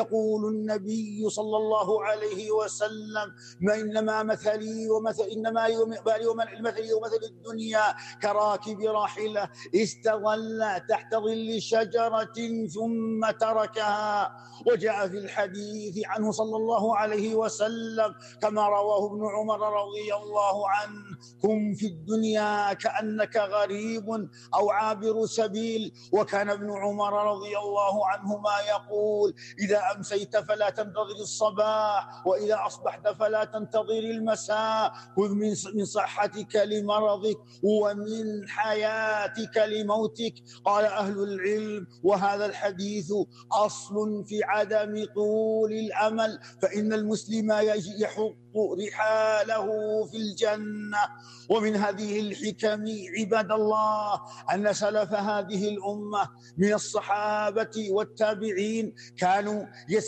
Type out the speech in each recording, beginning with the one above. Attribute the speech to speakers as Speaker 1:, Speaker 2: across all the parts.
Speaker 1: يقول النبي صلى الله عليه وسلم: إنما مثلي ومثل الدنيا كراكب راحلة استظل تحت ظل شجرة ثم تركها. وجاء في الحديث عنه صلى الله عليه وسلم كما رواه ابن عمر رضي الله عنه: كن في الدنيا كأنك غريب أو عابر سبيل. وكان ابن عمر رضي الله عنهما يقول: إذا أمسيت فلا تنتظر الصباح، وإذا أصبحت فلا تنتظر المساء. خذ من صحتك لمرضك ومن حياتك لموتك. قال أهل العلم: وهذا الحديث أصل في عدم طول الأمل، فإن المسلم يحط رحاله في الجنة. ومن هذه الحكم عباد الله أن سلف هذه الأمة من الصحابة والتابعين كانوا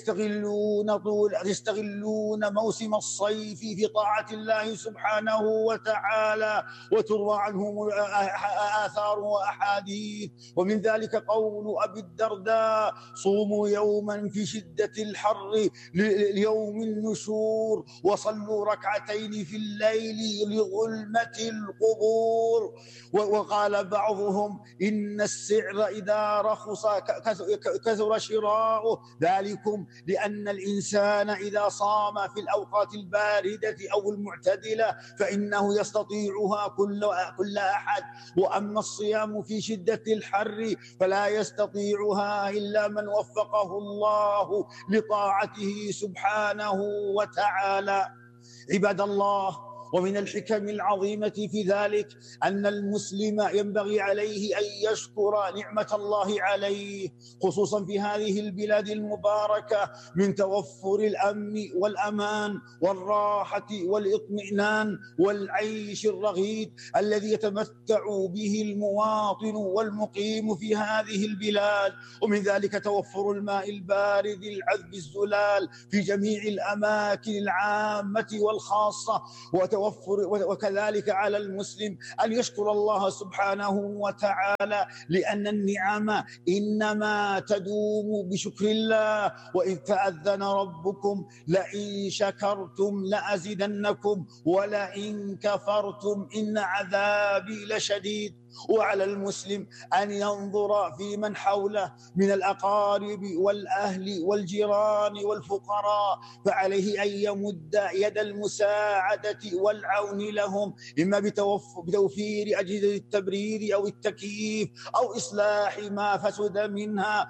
Speaker 1: يستغلون موسم الصيف في طاعة الله سبحانه وتعالى، وتروى عنهم آثار وأحاديث. ومن ذلك قول أبي الدرداء: صوموا يوما في شدة الحر ليوم النشور، وصلوا ركعتين في الليل لظلمة القبور. وقال بعضهم: إن السعر إذا رخص كثر شراؤه، ذلكم لأن الإنسان إذا صام في الأوقات الباردة أو المعتدلة فإنه يستطيعها كل أحد، وأما الصيام في شدة الحر فلا يستطيعها إلا من وفقه الله لطاعته سبحانه وتعالى. عباد الله، ومن الحكم العظيمة في ذلك أن المسلم ينبغي عليه أن يشكر نعمة الله عليه، خصوصا في هذه البلاد المباركة من توفر الأمن والأمان والراحة والإطمئنان والعيش الرغيد الذي يتمتع به المواطن والمقيم في هذه البلاد. ومن ذلك توفر الماء البارد العذب الزلال في جميع الأماكن العامة والخاصة. وكذلك على المسلم أن يشكر الله سبحانه وتعالى، لأن النعم إنما تدوم بشكر الله. وإذ تأذن ربكم لئن شكرتم لأزيدنكم ولئن كفرتم إن عذابي لشديد. وعلى المسلم أن ينظر في من حوله من الأقارب والأهل والجيران والفقراء، فعليه أن يمد يد المساعدة والعون لهم، إما بتوفير أجهزة التبريد أو التكييف أو إصلاح ما فسد منها،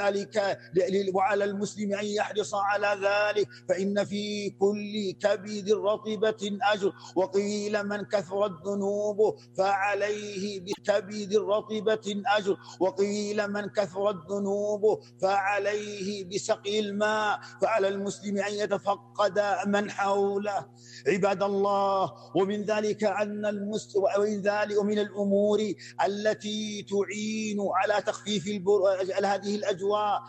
Speaker 1: وعلى المسلم أن يحرص على ذلك، فإن في كل كبد رطبة أجر. وقيل من كثرت ذنوبه فعليه بكبد رطبة أجر، وقيل من كثرت ذنوبه فعليه بسقي الماء. فعلى المسلم أن يتفقد من حوله. عباد الله، ومن ذلك ومن الأمور التي تعين على تخفيف هذه الأجواء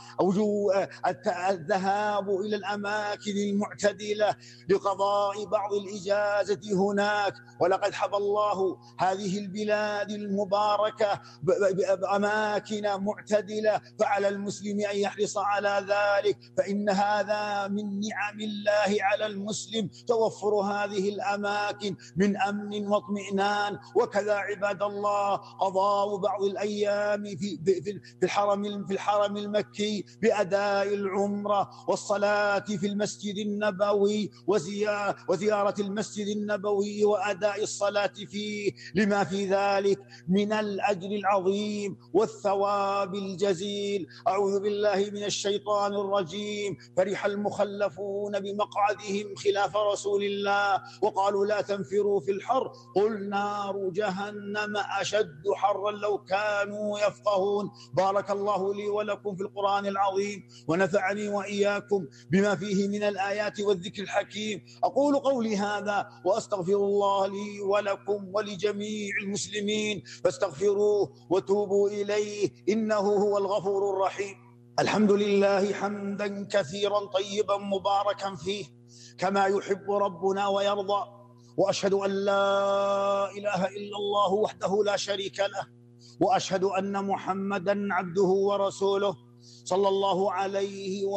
Speaker 1: الذهاب إلى الأماكن المعتدلة لقضاء بعض الإجازة هناك. ولقد حب الله هذه البلاد المباركة بأماكن معتدلة، فعلى المسلم أن يحرص على ذلك، فإن هذا من نعم الله على المسلم توفر هذه الأماكن من أمن واطمئنان. وكذا عباد الله قضاء بعض الأيام في الحرم المكي بأداء العمرة والصلاة في المسجد النبوي وزيارة المسجد النبوي وأداء الصلاة فيه، لما في ذلك من الأجر العظيم والثواب الجزيل. أعوذ بالله من الشيطان الرجيم. فرح المخلفون بمقعدهم خلاف رسول الله وقالوا لا تنفروا في الحر قل نار جهنم أشد حرا لو كانوا يفقهون. بارك الله لي ولكم في القرآن العظيم، ونفعني وإياكم بما فيه من الآيات والذكر الحكيم. أقول قولي هذا وأستغفر الله لي ولكم ولجميع المسلمين، فاستغفروه وتوبوا إليه إنه هو الغفور الرحيم. الحمد لله حمدا كثيرا طيبا مباركا فيه كما يحب ربنا ويرضى، وأشهد أن لا إله إلا الله وحده لا شريك له، وأشهد أن محمدا عبده ورسوله صلى الله عليه